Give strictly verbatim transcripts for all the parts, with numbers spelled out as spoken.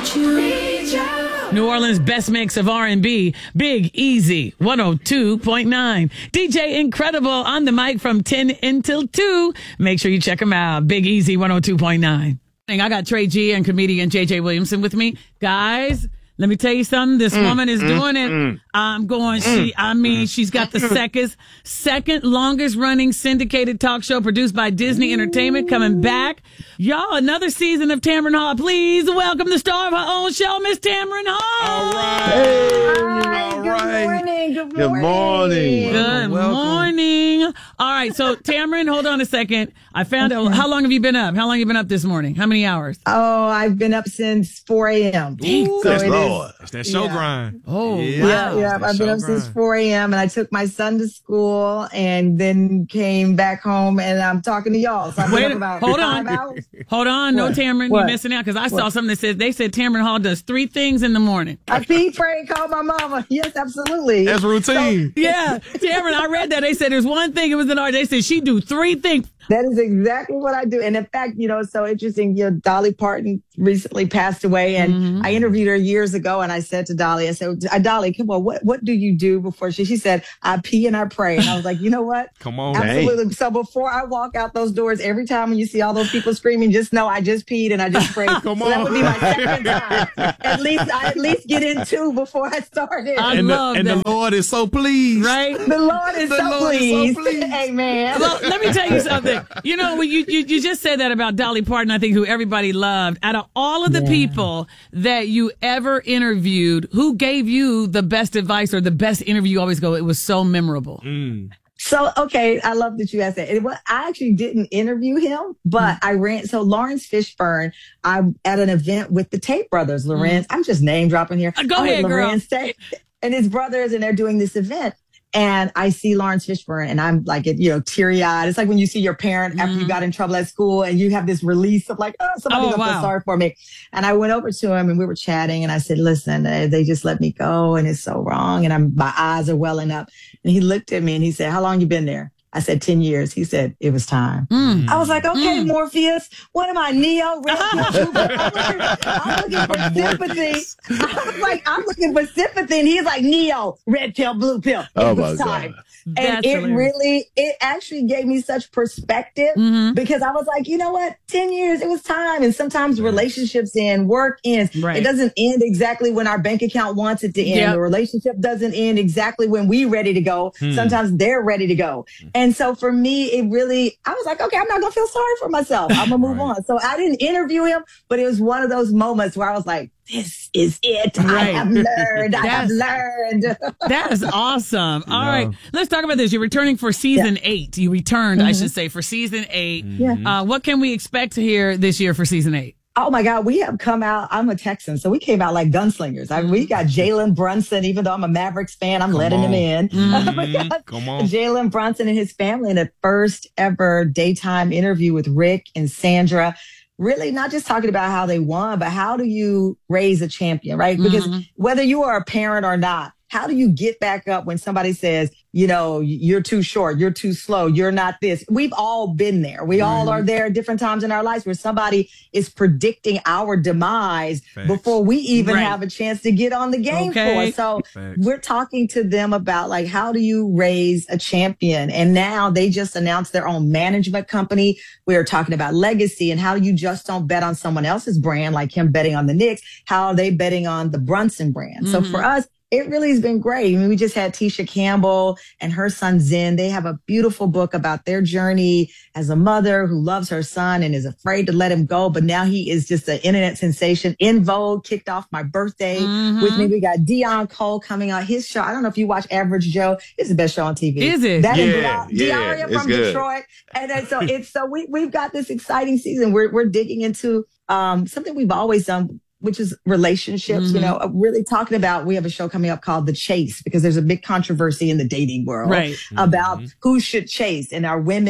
New Orleans' best mix of R and B, Big Easy, one oh two point nine. D J Incredible on the mic from ten until two. Make sure you check him out. Big Easy, one oh two point nine. I got Trey G and comedian J J Williamson with me. Guys, let me tell you something. This mm, woman is mm, doing it. Mm, I'm going, she, I mean, she's got the second, second longest running syndicated talk show produced by Disney Entertainment coming back. Y'all, another season of Tamron Hall. Please welcome the star of her own show, Miss Tamron Hall. All right. Hey, all good right. morning. Good morning. Good morning. Good Welcome. morning. All right. So, Tamron, hold on a second. I found out. How long have you been up? How long have you been up this morning? How many hours? Oh, I've been up since four a.m. Ooh, So that's it Lord. is- That's that show yeah. grind. Oh, Yeah. wow. Yeah, yeah. That's I've been so up since grind. four a.m. and I took my son to school and then came back home and I'm talking to y'all. So I've been Wait, up about hold five on. hours. Hold on. No, What? Tamron, What? you're missing out because I saw What? something that said, they said Tamron Hall does three things in the morning. I pee, pray, call my mama. Yes, absolutely. That's routine. Yeah. Tamron, I read that. They said there's one thing. It was an art. They said she do three things. That is exactly what I do. And in fact, you know, it's so interesting. You know, Dolly Parton recently passed away and Mm-hmm. I interviewed her years ago and I said to Dolly, I said, Dolly, come on, what, what do you do before she, she said, I pee and I pray. And I was like, you know what? Come on. Absolutely. So before I walk out those doors, every time when you see all those people screaming, just know I just peed and I just prayed. Come so that on. would be my second time. At least I at least get in two before I started. I And, the, love and that. the Lord is so pleased. Right? the Lord is The so Lord is so pleased. pleased. Amen. Well, let me tell you something. You know, when you, you, you just said that about Dolly Parton, I think, who everybody loved. Out of all of the Yeah. people that you ever interviewed, who gave you the best advice or the best interview? You always go, it was so memorable. Mm. So, okay, I love that you asked that. It was, I actually didn't interview him, but I ran. So Lawrence Fishburne, I'm at an event with the Tate brothers, Lorenz. I'm just name dropping here. Uh, go I'm with ahead, girl. Lorenz Tate and his brothers, and they're doing this event. And I see Lawrence Fishburne and I'm like, you know, teary eyed. It's like when you see your parent after you got in trouble at school and you have this release of like, oh, somebody's Oh, gonna wow. feel sorry for me. And I went over to him and we were chatting and I said, listen, uh, they just let me go and it's so wrong. And I'm, my eyes are welling up. And he looked at me and he said, how long you been there? I said, ten years. He said, it was time. Mm. I was like, okay, Mm. Morpheus, what am I, Neo? Red Pill, Blue Pill? I'm looking, I'm looking for sympathy. Morpheus. I was like, I'm looking for sympathy. And he's like, Neo, red pill, blue pill. It Oh, was my time. God. And That's it hilarious. really, it actually gave me such perspective Mhm. because I was like, you know what? ten years, it was time. And sometimes relationships end, work ends. Right. It doesn't end exactly when our bank account wants it to end. Yep. The relationship doesn't end exactly when we ready to go. Hmm. Sometimes they're ready to go. And so for me, it really, I was like, okay, I'm not going to feel sorry for myself. I'm going to move Right. on. So I didn't interview him, but it was one of those moments where I was like, this is it. Right. I have learned. I have Yes. learned. That is awesome. All Yeah. right. Let's talk about this. You're returning for season eight. You returned, Mm-hmm. I should say, for season eight. Yeah. Uh, what can we expect to hear this year for season eight? Oh my God, we have come out. I'm a Texan, so we came out like gunslingers. I mean, we got Jalen Brunson, even though I'm a Mavericks fan, I'm Come letting him on. in. Mhm. We got Come on. Jalen Brunson and his family in the first ever daytime interview with Rick and Sandra. Really not just talking about how they won, but how do you raise a champion, right? Because Mhm. whether you are a parent or not, how do you get back up when somebody says, you know, you're too short, you're too slow, you're not this? We've all been there. We all are there at different times in our lives where somebody is predicting our demise Facts. before we even Right. have a chance to get on the game Okay. floor. So Facts. we're talking to them about like, how do you raise a champion? And now they just announced their own management company. We are talking about legacy and how you just don't bet on someone else's brand, like him betting on the Knicks. How are they betting on the Brunson brand? So Mhm. for us, it really has been great. I mean, we just had Tisha Campbell and her son Zen. They have a beautiful book about their journey as a mother who loves her son and is afraid to let him go. But now he is just an internet sensation. In Vogue kicked off my birthday Mhm. with me. We got Dion Cole coming out. His show, I don't know if you watch Average Joe. It's the best show on T V. Is it? That is Yeah, Di- yeah, Diaria it's from good. Detroit. And then so it's so we we've got this exciting season. We're we're digging into um something we've always done, which is relationships, you Mhm. know, uh, really talking about, we have a show coming up called The Chase because there's a big controversy in the dating world Right. about Mhm. who should chase and are women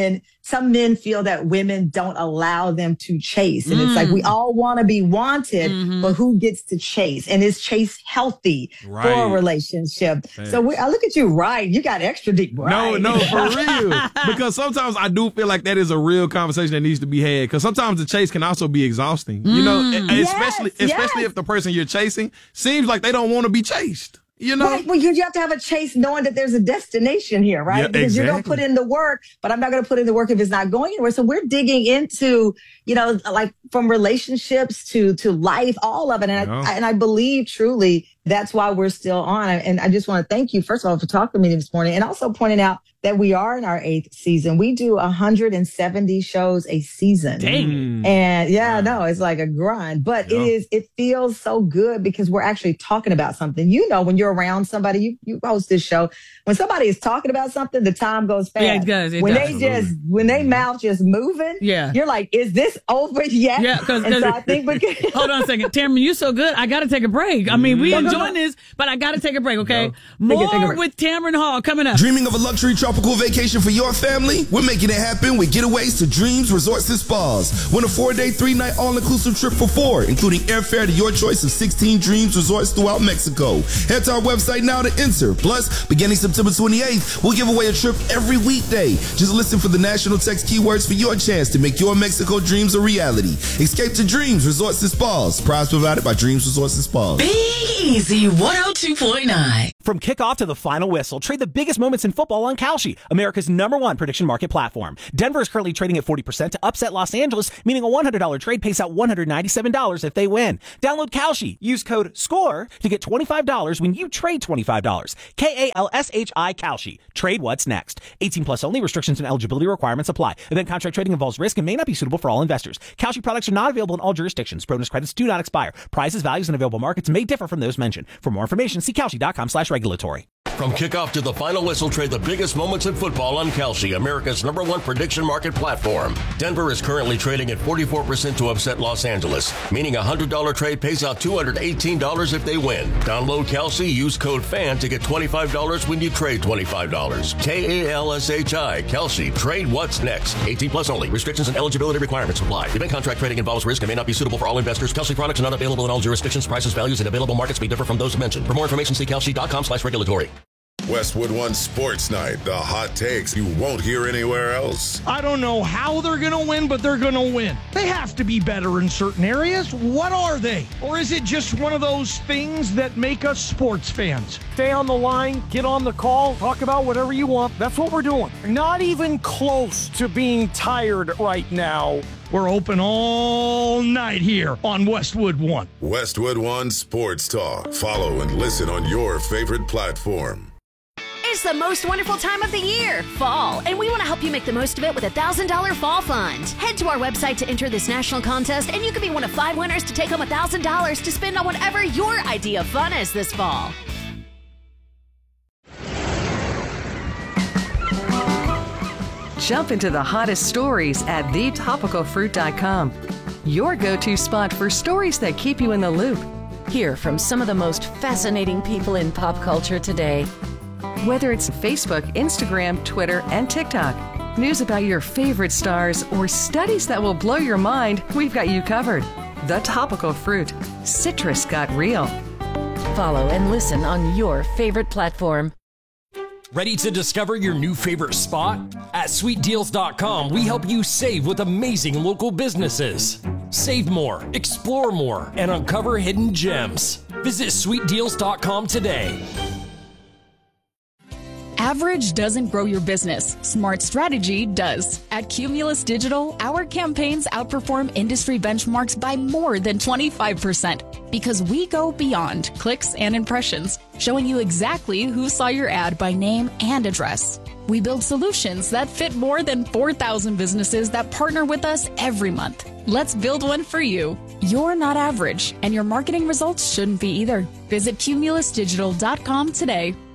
some men feel that women don't allow them to chase. And mm. it's like, we all want to be wanted, mm-hmm. but who gets to chase? And is chase healthy right. for a relationship? Thanks. So we, I look at you, right? You got extra deep, right? No, no, for real. Because sometimes I do feel like that is a real conversation that needs to be had. Because sometimes the chase can also be exhausting, mm. you know, yes, especially, yes. especially if the person you're chasing seems like they don't want to be chased. You know, right. Well, you, you have to have a chase knowing that there's a destination here, right? Yeah, because exactly. you're going to put in the work, but I'm not going to put in the work if it's not going anywhere. So we're digging into, you know, like from relationships to, to life, all of it. And, yeah. I, and I believe truly that's why we're still on. And I just want to thank you, first of all, for talking to me this morning and also pointing out that we are in our eighth season. We do one hundred seventy shows a season. Dang. And yeah, no, it's like a grind, but yeah. it is, it feels so good because we're actually talking about something. You know, when you're around somebody, you, you host this show, when somebody is talking about something, the time goes fast. Yeah, it does. It when does. they Absolutely. just, when they mouth just moving, yeah. you're like, is this over yet? Yeah, because so I think we can- hold on a second. Tamron, you're so good. I got to take a break. I mean, we no, no, enjoying no. this, but I got to take a break, okay? No. More take a, take a break. with Tamron Hall coming up. Dreaming of a luxury tropical vacation for your family? We're making it happen with Getaways to Dreams Resorts and Spas. Win a four-day, three-night all-inclusive trip for four, including airfare to your choice of sixteen Dreams Resorts throughout Mexico. Head to our website now to enter. Plus, beginning September twenty-eighth, we'll give away a trip every weekday. Just listen for the national text keywords for your chance to make your Mexico dreams a reality. Escape to Dreams Resorts and Spas. Prize provided by Dreams Resorts and Spas. Big Easy one oh two point nine. From kickoff to the final whistle, trade the biggest moments in football on Kalshi, America's number one prediction market platform. Denver is currently trading at forty percent to upset Los Angeles, meaning a one hundred dollars trade pays out one hundred ninety-seven dollars if they win. Download Kalshi. Use code SCORE to get twenty-five dollars when you trade twenty-five dollars. K A L S H I Kalshi. Trade what's next. eighteen plus only. Restrictions and eligibility requirements apply. Event contract trading involves risk and may not be suitable for all investors. Kalshi products are not available in all jurisdictions. Bonus credits do not expire. Prices, values, and available markets may differ from those mentioned. For more information, see Kalshi.com slash regulatory. From kickoff to the final whistle, trade the biggest moments in football on Kalshi, America's number one prediction market platform. Denver is currently trading at forty-four percent to upset Los Angeles, meaning a one hundred dollars trade pays out two hundred eighteen dollars if they win. Download Kalshi, use code FAN to get twenty-five dollars when you trade twenty-five dollars. K A L S H I, Kalshi. Trade what's next. eighteen plus only. Restrictions and eligibility requirements apply. Event contract trading involves risk and may not be suitable for all investors. Kalshi products are not available in all jurisdictions. Prices, values, and available markets may differ from those mentioned. For more information, see Kalshi.com slash regulatory. Westwood One Sports Night, the hot takes you won't hear anywhere else. I don't know how they're going to win, but they're going to win. They have to be better in certain areas. What are they? Or is it just one of those things that make us sports fans? Stay on the line, get on the call, talk about whatever you want. That's what we're doing. Not even close to being tired right now. We're open all night here on Westwood One. Westwood One Sports Talk. Follow and listen on your favorite platform. It's the most wonderful time of the year, fall, and we want to help you make the most of it with a one thousand dollars fall fund. Head to our website to enter this national contest, and you can be one of five winners to take home one thousand dollars to spend on whatever your idea of fun is this fall. Jump into the hottest stories at the topical fruit dot com. Your go-to spot for stories that keep you in the loop. Hear from some of the most fascinating people in pop culture today. Whether it's Facebook, Instagram, Twitter, and TikTok, news about your favorite stars, or studies that will blow your mind, we've got you covered. The Topical Fruit. Citrus got real. Follow and listen on your favorite platform. Ready to discover your new favorite spot? At sweet deals dot com, we help you save with amazing local businesses. Save more, explore more, and uncover hidden gems. Visit sweet deals dot com today. Average doesn't grow your business. Smart strategy does. At Cumulus Digital, our campaigns outperform industry benchmarks by more than twenty-five percent because we go beyond clicks and impressions, showing you exactly who saw your ad by name and address. We build solutions that fit more than four thousand businesses that partner with us every month. Let's build one for you. You're not average, and your marketing results shouldn't be either. Visit Cumulus Digital dot com today.